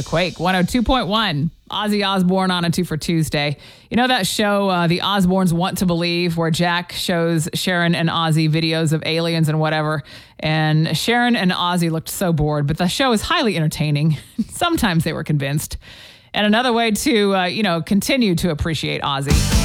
Quake 102.1. Ozzy Osbourne on a 2 for Tuesday. You know that show, The Osbournes Want to Believe, where Jack shows Sharon and Ozzy videos of aliens and whatever. And Sharon and Ozzy looked so bored, but the show is highly entertaining. Sometimes they were convinced. And another way to, continue to appreciate Ozzy.